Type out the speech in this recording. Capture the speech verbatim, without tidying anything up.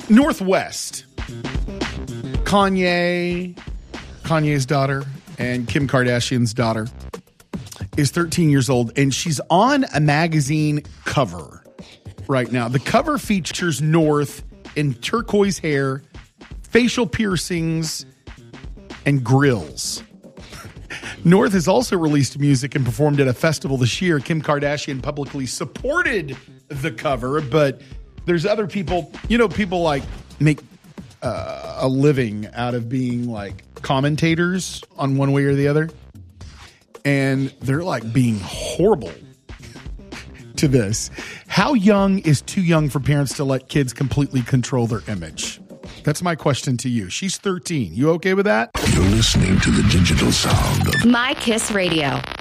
Northwest. Kanye, Kanye's daughter, and Kim Kardashian's daughter is thirteen years old, and she's on a magazine cover right now. The cover features North in turquoise hair, facial piercings, and grills. North has also released music and performed at a festival this year. Kim Kardashian publicly supported the cover, but there's other people, you know, people like make uh, a living out of being like commentators on one way or the other. And they're like being horrible to this. How young is too young for parents to let kids completely control their image? That's my question to you. She's thirteen. You okay with that? You're listening to the digital sound of My Kiss Radio.